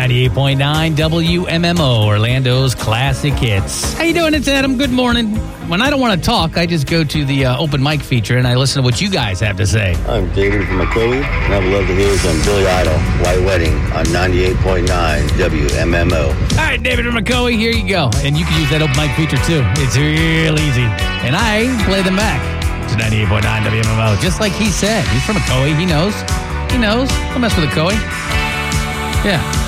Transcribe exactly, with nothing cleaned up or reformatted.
ninety-eight point nine W M M O, Orlando's classic hits. How you doing? It's Adam. Good morning. When I don't want to talk, I just go to the uh, open mic feature and I listen to what you guys have to say. I'm David from McCoy, and I would love to hear some Billy Idol, White Wedding, on ninety-eight point nine W M M O. All right, David from McCoy, here you go. And you can use that open mic feature too. It's real easy. And I play them back to ninety-eight point nine W M M O, just like he said. He's from McCoy. He knows. He knows. Don't mess with McCoy. Yeah.